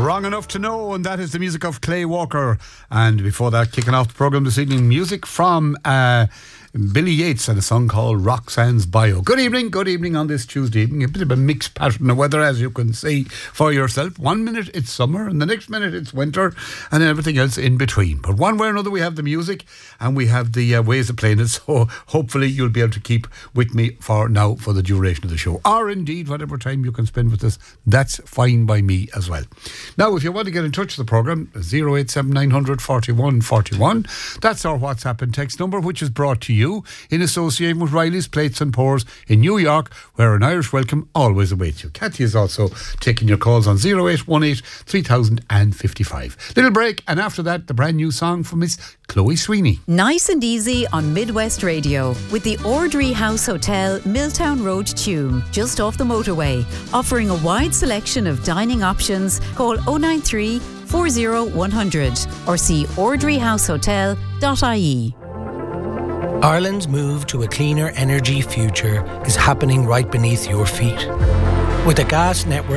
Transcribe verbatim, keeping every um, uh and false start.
Wrong Enough to Know, and that is the music of Clay Walker. And before that, kicking off the programme this evening, music from uh, Billy Yates and a song called Roxanne's Bio. Good evening, good evening on this Tuesday evening. A bit of a mixed pattern of weather, as you can see for yourself. One minute it's summer, and the next minute it's winter, and everything else in between. But one way or another, we have the music, and we have the uh, ways of playing it, so hopefully you'll be able to keep with me for now, for the duration of the show. Or indeed, whatever time you can spend with us, that's fine by me as well. Now, if you want to get in touch with the programme, zero eight seven nine hundred forty-one forty-one. That's our WhatsApp and text number, which is brought to you in association with Riley's Plates and Pours in New York, where an Irish welcome always awaits you. Kathy is also taking your calls on zero eight one eight three thousand fifty-five. Little break, and after that, the brand new song from Miss Chloe Sweeney. Nice and easy on Midwest Radio with the Ordry House Hotel, Milltown Road, Tuam, just off the motorway, offering a wide selection of dining options. Call oh nine three, four oh one hundred or see ordry house hotel dot I E. Ireland's move to a cleaner energy future is happening right beneath your feet. With a gas network